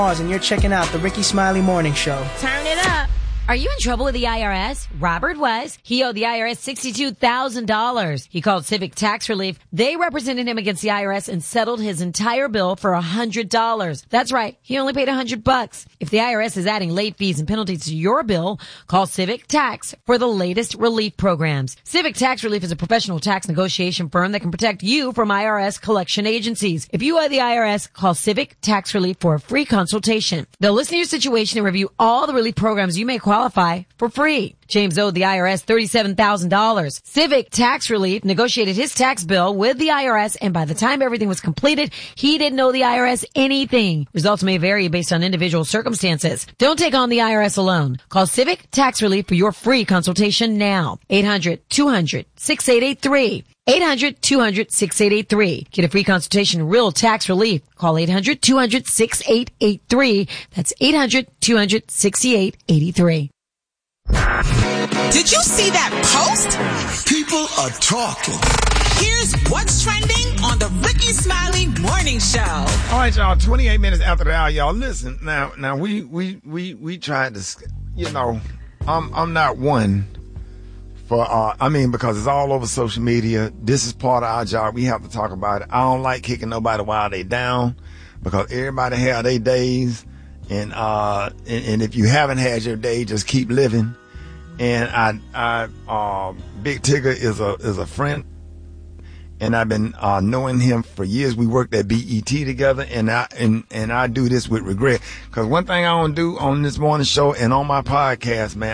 And you're checking out the Ricky Smiley Morning Show. Turn it up. Are you in trouble with the IRS? Robert was. He owed the IRS $62,000. He called Civic Tax Relief. They represented him against the IRS and settled his entire bill for $100. That's right. He only paid $100. If the IRS is adding late fees and penalties to your bill, call Civic Tax for the latest relief programs. Civic Tax Relief is a professional tax negotiation firm that can protect you from IRS collection agencies. If you owe the IRS, call Civic Tax Relief for a free consultation. They'll listen to your situation and review all the relief programs you may qualify for free. James owed the IRS $37,000. Civic Tax Relief negotiated his tax bill with the IRS, and by the time everything was completed, he didn't owe the IRS anything. Results may vary based on individual circumstances. Don't take on the IRS alone. Call Civic Tax Relief for your free consultation now. 800-200-6883. 800-200-6883. Get a free consultation, real tax relief. Call 800-200-6883. That's 800-200-6883. Did you see that post? People are talking. Here's what's trending on the Ricky Smiley Morning Show. All right, y'all. 28 minutes after the hour, y'all. Listen, now we tried to, I'm not one for because it's all over social media. This is part of our job. We have to talk about it. I don't like kicking nobody while they down, because everybody have their days, and if you haven't had your day, just keep living. And I Big Tigger is a friend, and I've been knowing him for years. We worked at BET together, and I do this with regret, because one thing I don't do on this morning show and on my podcast, man,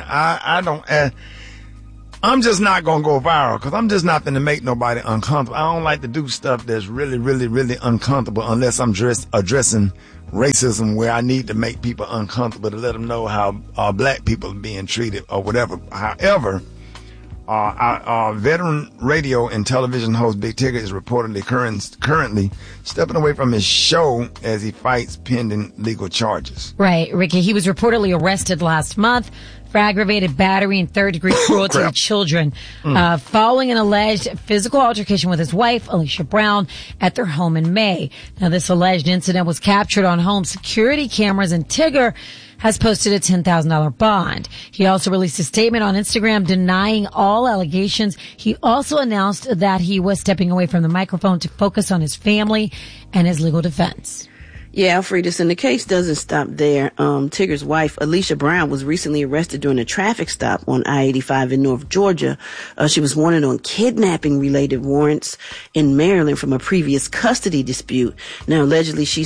I'm just not gonna go viral, because I'm just not gonna make nobody uncomfortable. I don't like to do stuff that's really, really, really uncomfortable unless I'm addressing racism, where I need to make people uncomfortable to let them know how black people are being treated or whatever. However, our veteran radio and television host Big Tigger is reportedly currently stepping away from his show as he fights pending legal charges. Right, Ricky. He was reportedly arrested last month for aggravated battery and third-degree cruelty to children, following an alleged physical altercation with his wife, Alicia Brown, at their home in May. Now, this alleged incident was captured on home security cameras, and Tigger has posted a $10,000 bond. He also released a statement on Instagram denying all allegations. He also announced that he was stepping away from the microphone to focus on his family and his legal defense. Yeah, Alfredus, and the case doesn't stop there. Tigger's wife, Alicia Brown, was recently arrested during a traffic stop on I-85 in North Georgia. She was wanted on kidnapping-related warrants in Maryland from a previous custody dispute. Now, allegedly she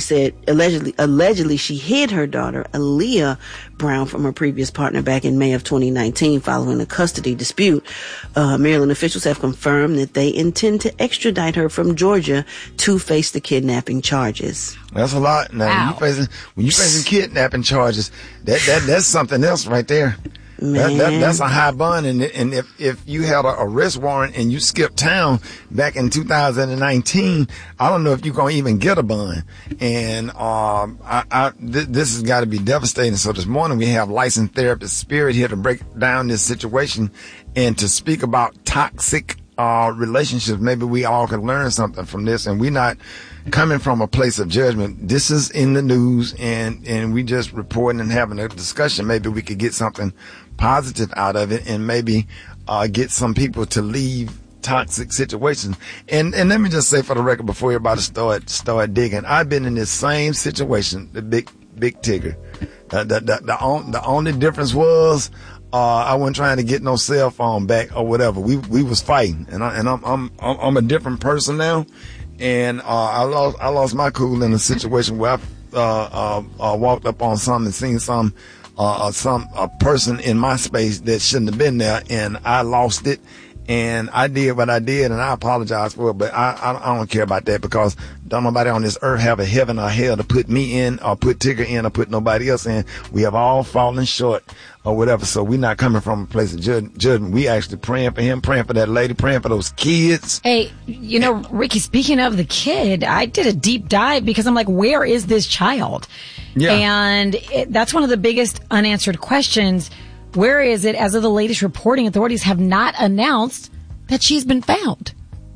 hid her daughter, Aaliyah Brown, from her previous partner back in May of 2019 following a custody dispute. Maryland officials have confirmed that they intend to extradite her from Georgia to face the kidnapping charges. That's a lot. Now, when you facing kidnapping charges, that's something else right there. That's a high bond, and if you had an arrest warrant and you skipped town back in 2019, I don't know if you're gonna even get a bond. And this has got to be devastating. So this morning we have licensed therapist Spirit here to break down this situation and to speak about toxic relationships. Maybe we all can learn something from this, and we're not coming from a place of judgment. This is in the news, and we just reporting and having a discussion. Maybe we could get something positive out of it, and maybe get some people to leave toxic situations. And let me just say for the record, before everybody start digging, I've been in this same situation, the big Tigger. The only difference was I wasn't trying to get no cell phone back or whatever. We was fighting, and I'm a different person now. And I lost my cool in a situation where I walked up on something and seen a person in my space that shouldn't have been there, and I lost it. And I did what I did, and I apologize for it, but I don't care about that, because don't nobody on this earth have a heaven or hell to put me in or put Tigger in or put nobody else in. We have all fallen short or whatever, so we're not coming from a place of judgment. We actually praying for him, praying for that lady, praying for those kids. Hey, Ricky, speaking of the kid, I did a deep dive because I'm like, where is this child? Yeah. And that's one of the biggest unanswered questions. Where is it? As of the latest reporting, authorities have not announced that she's been found.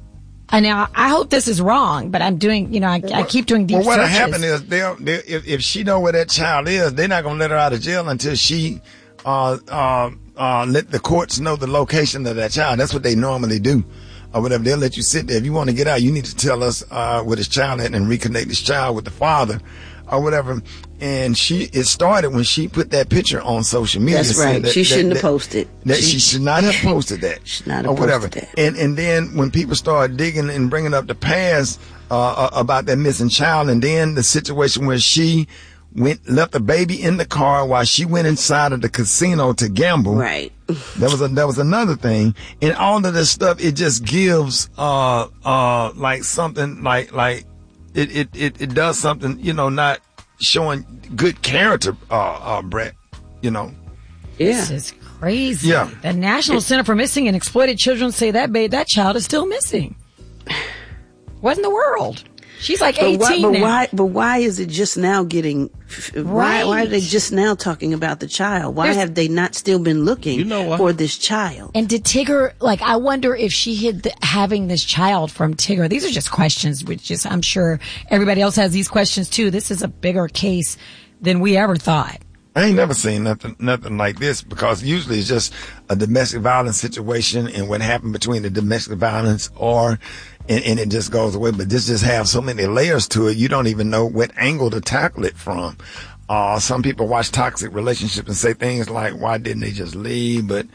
Now, I hope this is wrong, but I'm doing, I keep doing deep searches. Well, what'll searches. happen is if she know where that child is, they're not going to let her out of jail until she let the courts know the location of that child. That's what they normally do. Or whatever, they'll let you sit there. If you want to get out, you need to tell us where this child at and reconnect this child with the father or whatever. And it started when she put that picture on social media. That's right. She shouldn't have posted. She should not have posted that. Should not have posted that. And then when people start digging and bringing up the past about that missing child, and then the situation where she left the baby in the car while she went inside of the casino to gamble. Right. That was another thing. And all of this stuff, it just gives, like something like it does something, not showing good character, Brett, Yeah. This is crazy. Yeah. The National Center for Missing and Exploited Children say that child is still missing. What in the world? She's like 18 now. But why is it just now getting? Right. Why are they just now talking about the child? Why have they not still been looking for this child? And did Tigger, I wonder if she hid having this child from Tigger. These are just questions, which is, I'm sure everybody else has these questions too. This is a bigger case than we ever thought. I ain't never seen nothing like this, because usually it's just a domestic violence situation and what happened between the domestic violence and it just goes away. But this just have so many layers to it. You don't even know what angle to tackle it from. Some people watch toxic relationships and say things like, why didn't they just leave? But,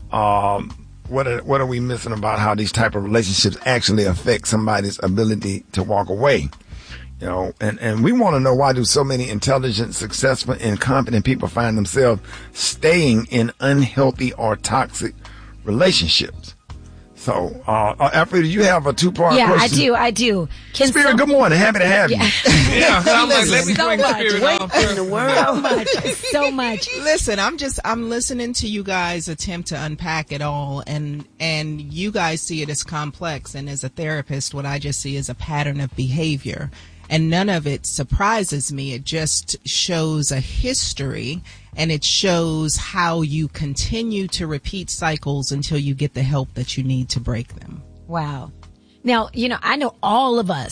what are we missing about how these type of relationships actually affect somebody's ability to walk away? And we want to know, why do so many intelligent, successful, and competent people find themselves staying in unhealthy or toxic relationships? So, Alfreda, you have a two-part question. Yeah, I do. Spirit, good morning. Happy to have you. Yeah, I'm like, let me bring Spirit on first. So much. Listen, I'm listening to you guys attempt to unpack it all, and you guys see it as complex, and as a therapist, what I just see is a pattern of behavior. And none of it surprises me. It just shows a history, and it shows how you continue to repeat cycles until you get the help that you need to break them. Wow. Now, I know all of us